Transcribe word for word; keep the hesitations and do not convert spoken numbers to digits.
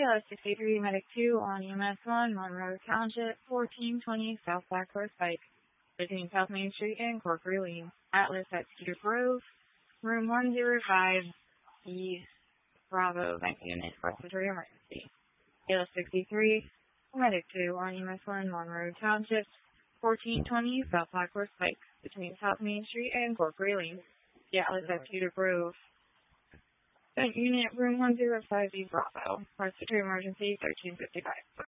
Kayla sixty-three, Medic two on E M S one, Monroe Township, fourteen twenty South Black Horse Pike, between South Main Street and Cork Lane. Atlas at Cedar Grove, room one oh five, East Bravo, bank unit, respiratory emergency. Kayla sixty-three, Medic two on E M S one, Monroe Township, fourteen twenty South Black Horse Pike, between South Main Street and Cork Lane. Atlas at Cedar Grove. Bank unit, room one oh five, East Bravo, respiratory emergency, thirteen fifty-five.